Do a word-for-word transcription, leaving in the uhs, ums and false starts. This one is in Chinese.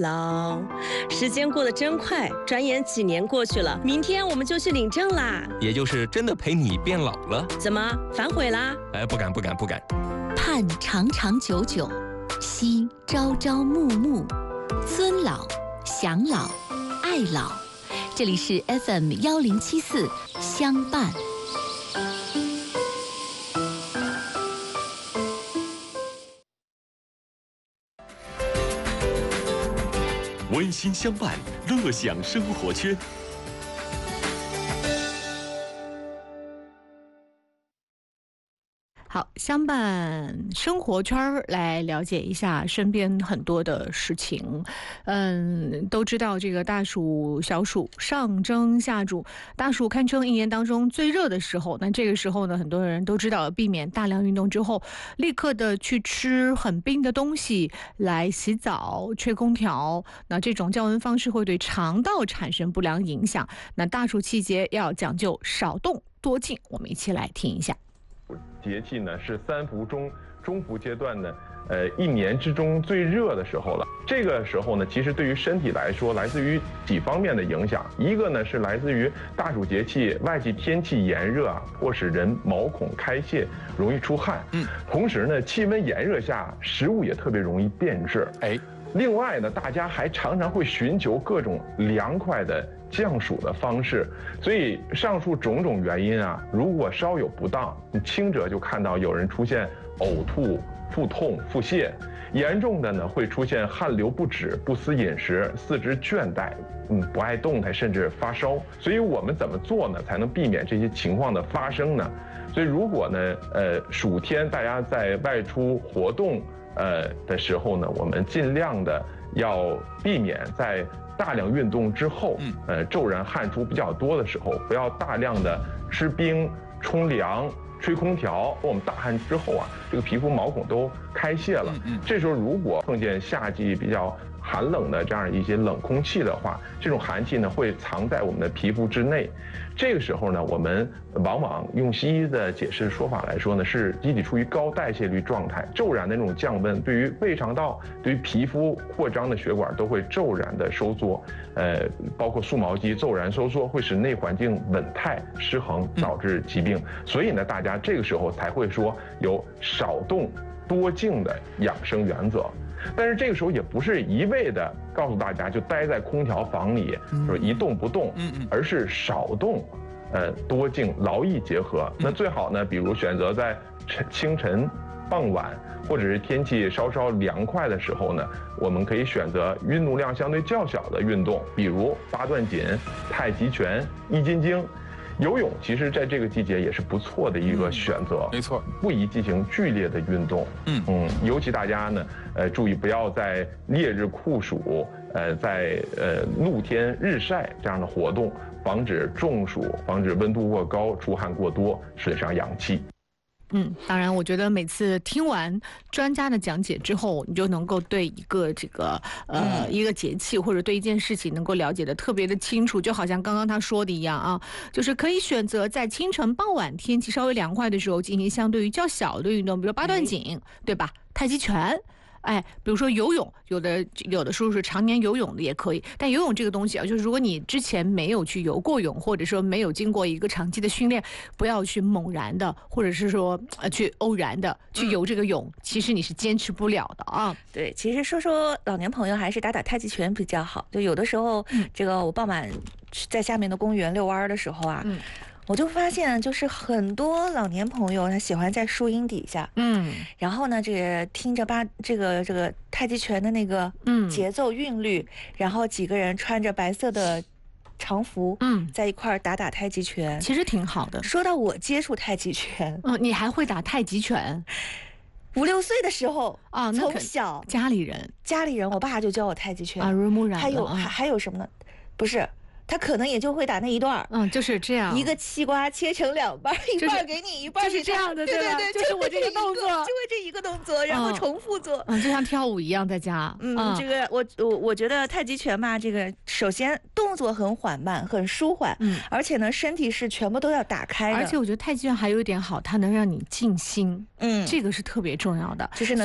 老。时间过得真快，转眼几年过去了，明天我们就去领证啦。 也就是真的陪你变老了。 怎么反悔啦？ 哎，不敢不敢不敢。 盼长长久久，惜朝朝暮暮，尊老享老爱老。这里是 F M 幺零七四相伴。 温馨相伴，乐享生活圈。 好，相伴生活圈来了解一下身边很多的事情。嗯，都知道这个大暑、小暑上蒸下煮，大暑堪称一年当中最热的时候。那这个时候呢，很多人都知道避免大量运动之后，立刻的去吃很冰的东西来洗澡、吹空调。那这种降温方式会对肠道产生不良影响。那大暑期间要讲究少动多静，我们一起来听一下。 节气呢是三伏中中伏阶段呢，呃，一年之中最热的时候了。这个时候呢，其实对于身体来说，来自于几方面的影响。一个呢是来自于大暑节气，外界天气炎热啊，迫使人毛孔开泄，容易出汗。嗯，同时呢，气温炎热下，食物也特别容易变质。哎，另外呢，大家还常常会寻求各种凉快的降暑的方式，所以上述种种原因啊，如果稍有不当，你轻者就看到有人出现呕吐、腹痛、腹泻，严重的呢会出现汗流不止、不思饮食、四肢倦怠，嗯，不爱动弹，甚至发烧。所以我们怎么做呢，才能避免这些情况的发生呢？所以如果呢，呃，暑天大家在外出活动呃的时候呢，我们尽量的要避免在大量运动之后，呃，骤然汗出比较多的时候，不要大量的吃冰、冲凉、吹空调。我们大汗之后啊，这个皮肤毛孔都开泄了。这时候如果碰见夏季比较寒冷的这样一些冷空气的话，这种寒气呢会藏在我们的皮肤之内。这个时候呢，我们往往用西医的解释说法来说呢，是机体处于高代谢率状态，骤然的那种降温，对于胃肠道、对于皮肤扩张的血管都会骤然的收缩，呃，包括速毛肌骤然收缩，会使内环境稳态失衡，导致疾病。所以呢，大家这个时候才会说有少动多静的养生原则。但是这个时候也不是一味的告诉大家就待在空调房里，说一动不动，而是少动，呃，多静，劳逸结合。那最好呢，比如选择在晨清晨、傍晚，或者是天气稍稍凉快的时候呢，我们可以选择运动量相对较小的运动，比如八段锦、太极拳、易筋经。游泳其实在这个季节也是不错的一个选择， 没错， 不宜进行剧烈的运动。嗯嗯，尤其大家呢，呃，注意不要在烈日酷暑，呃，在呃露天日晒这样的活动，防止中暑，防止温度过高、出汗过多，损伤阳气。 嗯，当然，我觉得每次听完专家的讲解之后，你就能够对一个这个呃、嗯、一个节气或者对一件事情能够了解的特别的清楚，就好像刚刚他说的一样啊，就是可以选择在清晨、傍晚天气稍微凉快的时候进行相对于较小的运动，比如八段锦，对吧？太极拳。哎，比如说游泳，有的有的时候是常年游泳的也可以，但游泳这个东西啊，就是如果你之前没有去游过泳，或者说没有经过一个长期的训练，不要去猛然的，或者是说呃去偶然的去游这个泳，嗯、其实你是坚持不了的啊。 对，其实说说老年朋友还是打打太极拳比较好。就有的时候，嗯、这个我傍晚在下面的公园遛弯的时候啊。嗯，我就发现，就是很多老年朋友他喜欢在树荫底下，嗯，然后呢，这个听着八这个这个太极拳的那个节奏韵律，嗯、然后几个人穿着白色的常服，嗯，在一块儿打打太极拳， 其实挺好的。 说到我接触太极拳， 嗯，你还会打太极拳？ 五六岁的时候啊， 从小家里人家里人，我爸就教我太极拳， 耳濡目染。 还有还还有什么呢？不是。他可能也就会打那一段， 嗯，就是这样， 一个西瓜切成两半，一半给你，一半是这样的， 对对对， 就是我这个动作， 就会这一个动作，然后重复做， 嗯，就像跳舞一样，在家， 嗯，这个我我我觉得太极拳嘛，这个首先动作很缓慢，很舒缓，嗯，而且呢，身体是全部都要打开的， 而且我觉得太极拳还有一点好，它能让你静心，嗯，这个是特别重要的， 就是呢。